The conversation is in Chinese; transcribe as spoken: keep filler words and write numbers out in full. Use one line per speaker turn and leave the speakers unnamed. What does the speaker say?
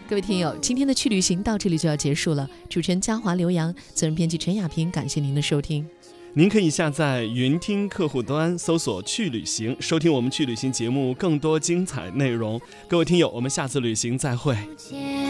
各位听友，今天的去旅行到这里就要结束了。主持人嘉华、刘洋，责任编辑陈亚平，感谢您的收听。
您可以下载云听客户端，搜索去旅行，收听我们去旅行节目更多精彩内容。各位听友，我们下次旅行再会。